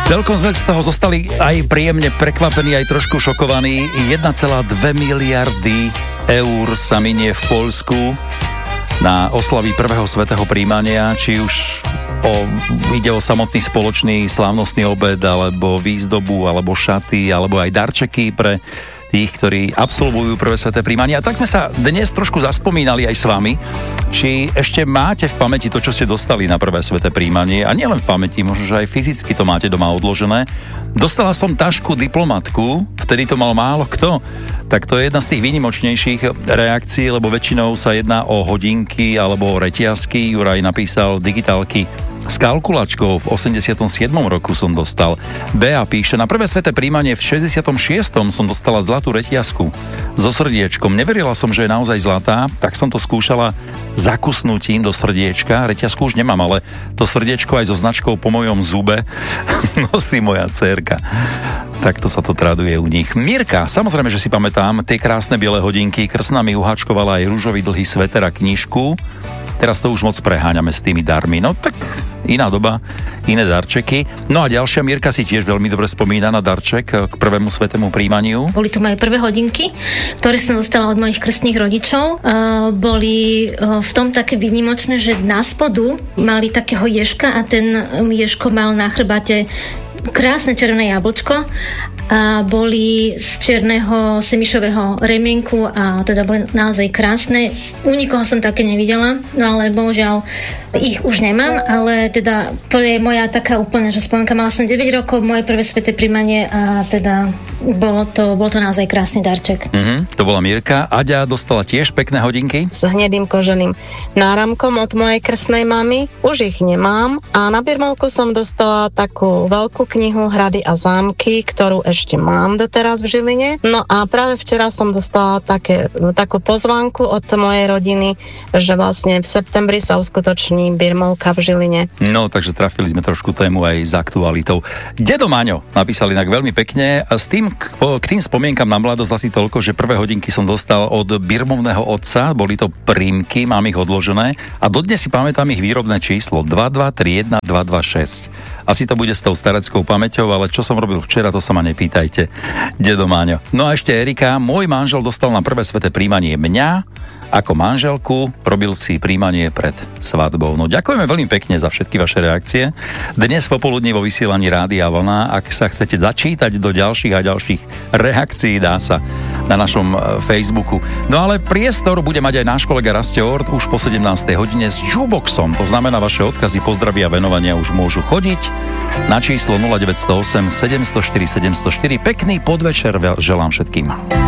Celkom sme z toho zostali aj príjemne prekvapení, aj trošku šokovaní. 1,2 miliardy eur sa minie v Poľsku na oslavy prvého svätého prijímania, či už ide o samotný spoločný slávnostný obed, alebo výzdobu, alebo šaty, alebo aj darčeky pre tých, ktorí absolvujú prvé sväté prijímanie. A tak sme sa dnes trošku zaspomínali aj s vami, či ešte máte v pamäti to, čo ste dostali na prvé sväté prijímanie, a nielen v pamäti, možno, že aj fyzicky to máte doma odložené. Dostala som tašku diplomatku, vtedy to mal málo kto, tak to je jedna z tých výnimočnejších reakcií, lebo väčšinou sa jedná o hodinky alebo o reťazky. Juraj napísal digitálky s kalkulačkou, v 87. roku som dostal. Bea píše, na prvé sväté prijímanie v 66. som dostala zlatú reťazku so srdiečkom. Neverila som, že je naozaj zlatá, tak som to skúšala zakusnutím do srdiečka. Reťazku už nemám, ale to srdiečko aj so značkou po mojom zube nosí moja dcérka. Takto sa to traduje u nich. Mirka, samozrejme, že si pamätám tie krásne biele hodinky. Krsná mi uháčkovala aj ružový dlhý sveter a knižku. Teraz to už moc preháňame s tými darmi. No tak iná doba, iné darčeky. No a ďalšia Mirka si tiež veľmi dobre spomína na darček k prvému svätému prijímaniu. Boli to moje prvé hodinky, ktoré som dostala od mojich krstných rodičov. Boli v tom také výnimočné, že na spodu mali takého ježka a ten ježko mal na chrbate krásne červené jablčko a boli z čierneho semišového remienku a teda boli naozaj krásne. U nikoho som také nevidela, no ale bohužiaľ ich už nemám, ale teda to je moja taká úplne, že spomienka, mala som 9 rokov, moje prvé sväté prijímanie a teda bol to naozaj krásny darček. To bola Mirka. Aďa dostala tiež pekné hodinky s hnedým koženým náramkom od mojej krstnej mamy. Už ich nemám a na birmovku som dostala takú veľkú knihu Hrady a zámky, ktorú ešte mám doteraz v Žiline. No a práve včera som dostala takú pozvánku od mojej rodiny, že vlastne v septembri sa uskutoční birmovka v Žiline. No, takže trafili sme trošku tému aj s aktualitou. Dedo Maňo napísali inak veľmi pekne. S tým, k tým spomienkam na mladosť asi toľko, že prvé hodinky som dostal od birmovného otca, boli to prímky, mám ich odložené a dodnes si pamätám ich výrobné číslo 2231226. Asi to bude s tou stareckou pamäťou, ale čo som robil včera, to sa ma nepýtajte, dedo Máňo. No a ešte Erika, môj manžel dostal na prvé sväté prijímanie mňa, ako manželku, robil si prijímanie pred svadbou. No ďakujeme veľmi pekne za všetky vaše reakcie. Dnes popoludní vo vysielaní Rádia Vlna, ak sa chcete začítať do ďalších a ďalších reakcií, dá sa na našom Facebooku. No ale priestor bude mať aj náš kolega Rastio Ort už po 17. hodine s jukeboxom. To znamená, vaše odkazy, pozdraví a venovania už môžu chodiť na číslo 0908 704 704. Pekný podvečer želám všetkým.